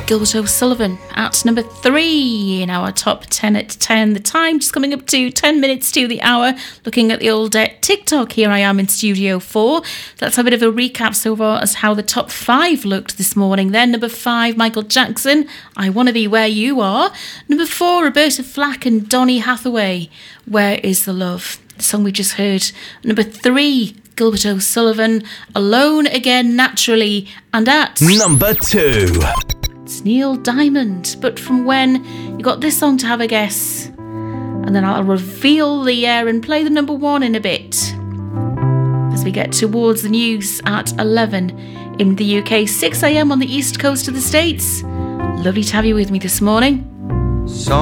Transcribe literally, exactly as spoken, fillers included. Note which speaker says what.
Speaker 1: Gilbert O'Sullivan at number three in our top ten at ten. The time just coming up to ten minutes to the hour. Looking at the old uh, TikTok, here I am in Studio four. Let's have a bit of a recap so far as how the top five looked this morning. Then number five, Michael Jackson, I Wanna Be Where You Are. Number four, Roberta Flack and Donny Hathaway, Where Is the Love? The song we just heard. Number three, Gilbert O'Sullivan, Alone Again Naturally. And at
Speaker 2: number two,
Speaker 1: it's Neil Diamond, But From When. You got this song to have a guess, and then I'll reveal the air and play the number one in a bit as we get towards the news at eleven in the U K, six a.m. on the east coast of the States. Lovely to have you with me this morning.
Speaker 3: So